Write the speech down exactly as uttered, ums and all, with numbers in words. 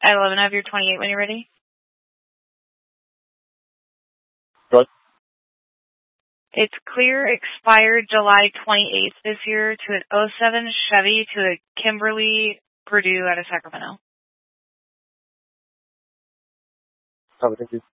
I eleven, have your twenty-eight when you're ready. Good. It's clear, expired July twenty-eighth this year to an oh seven Chevy to a Kimberly Purdue out of Sacramento. Oh, thank you.